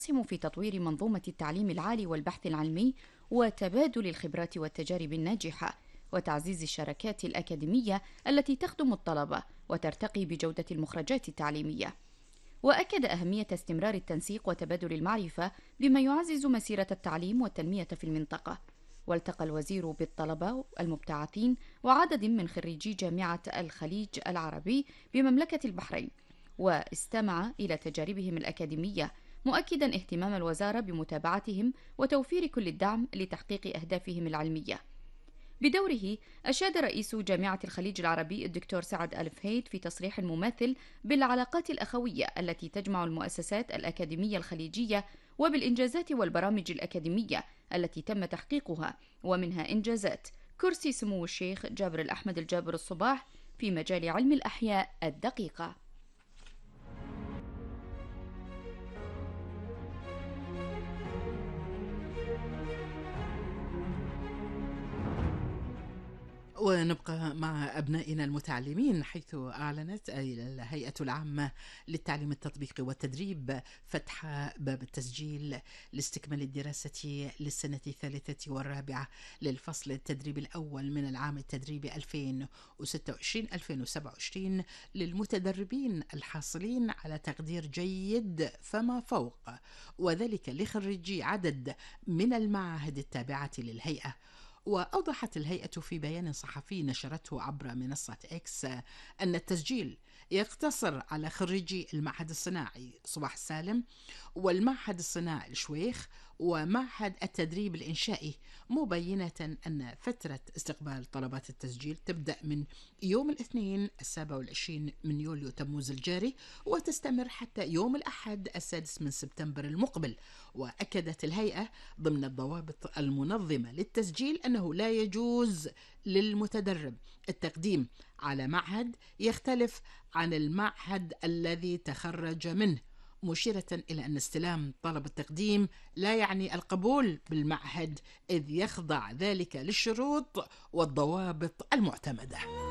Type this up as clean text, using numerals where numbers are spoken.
يسهم في تطوير منظومة التعليم العالي والبحث العلمي وتبادل الخبرات والتجارب الناجحة، وتعزيز الشراكات الأكاديمية التي تخدم الطلبة وترتقي بجودة المخرجات التعليمية. وأكد أهمية استمرار التنسيق وتبادل المعرفة بما يعزز مسيرة التعليم والتنمية في المنطقة. والتقى الوزير بالطلبة المبتعثين وعدد من خريجي جامعة الخليج العربي بمملكة البحرين، واستمع إلى تجاربهم الأكاديمية، مؤكدا اهتمام الوزارة بمتابعتهم وتوفير كل الدعم لتحقيق أهدافهم العلمية. بدوره أشاد رئيس جامعة الخليج العربي الدكتور سعد آل فهيد في تصريح مماثل بالعلاقات الأخوية التي تجمع المؤسسات الأكاديمية الخليجية، وبالإنجازات والبرامج الأكاديمية التي تم تحقيقها، ومنها إنجازات كرسي سمو الشيخ جابر الأحمد الجابر الصباح في مجال علم الأحياء الدقيقة. ونبقى مع أبنائنا المتعلمين، حيث أعلنت الهيئة العامة للتعليم التطبيقي والتدريب فتح باب التسجيل لاستكمال الدراسة للسنة الثالثة والرابعة للفصل التدريبي الأول من العام التدريبي 2026-2027 للمتدربين الحاصلين على تقدير جيد فما فوق، وذلك لخريجي عدد من المعاهد التابعة للهيئة. وأوضحت الهيئة في بيان صحفي نشرته عبر منصة إكس أن التسجيل يقتصر على خريجي المعهد الصناعي صباح السالم والمعهد الصناعي الشويخ ومعهد التدريب الإنشائي، مبينة أن فترة استقبال طلبات التسجيل تبدأ من يوم الاثنين 27 من يوليو تموز الجاري وتستمر حتى يوم الأحد 6 من سبتمبر المقبل. وأكدت الهيئة ضمن الضوابط المنظمة للتسجيل أنه لا يجوز للمتدرب التقديم على معهد يختلف عن المعهد الذي تخرج منه، مشيرة إلى أن استلام طلب التقديم لا يعني القبول بالمعهد، إذ يخضع ذلك للشروط والضوابط المعتمدة.